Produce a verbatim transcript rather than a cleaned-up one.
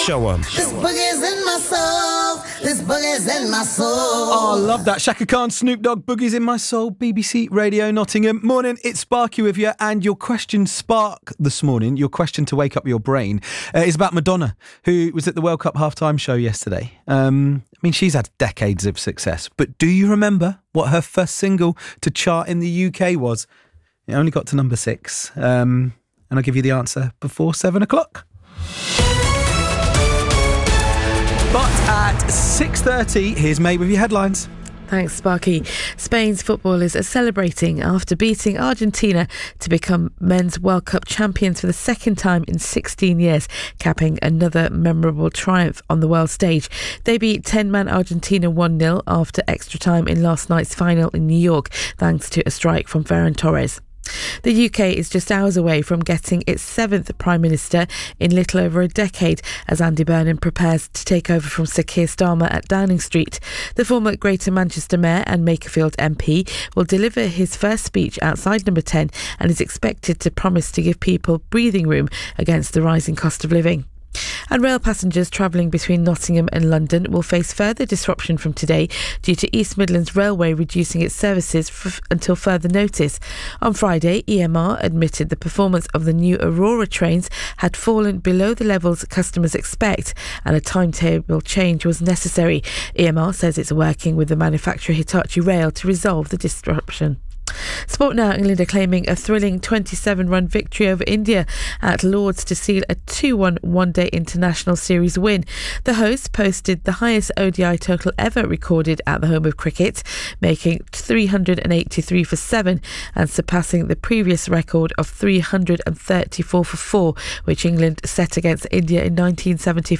Show 'em. This boogie's in my soul. This boogie's in my soul. Oh, I love that. Shaka Khan, Snoop Dogg, Boogie's in My Soul, B B C Radio Nottingham. Morning, it's Sparky with you, and your question spark this morning, your question to wake up your brain, uh, is about Madonna, who was at the World Cup halftime show yesterday. Um, I mean, she's had decades of success, but do you remember what her first single to chart in the U K was? It only got to number six, um, and I'll give you the answer before seven o'clock. But at six thirty, here's May with your headlines. Thanks, Sparky. Spain's footballers are celebrating after beating Argentina to become men's World Cup champions for the second time in sixteen years, capping another memorable triumph on the world stage. They beat ten-man Argentina one nil after extra time in last night's final in New York, thanks to a strike from Ferran Torres. The U K is just hours away from getting its seventh Prime Minister in little over a decade as Andy Burnham prepares to take over from Sir Keir Starmer at Downing Street. The former Greater Manchester Mayor and Makerfield M P will deliver his first speech outside Number ten and is expected to promise to give people breathing room against the rising cost of living. And rail passengers travelling between Nottingham and London will face further disruption from today due to East Midlands Railway reducing its services f- until further notice. On Friday, E M R admitted the performance of the new Aurora trains had fallen below the levels customers expect and a timetable change was necessary. E M R says it's working with the manufacturer Hitachi Rail to resolve the disruption. Sport now, England are claiming a thrilling twenty-seven run victory over India at Lords to seal a two one one-day international series win. The hosts posted the highest O D I total ever recorded at the home of cricket, making three hundred eighty-three for seven and surpassing the previous record of three hundred thirty-four for four, which England set against India in nineteen seventy-five.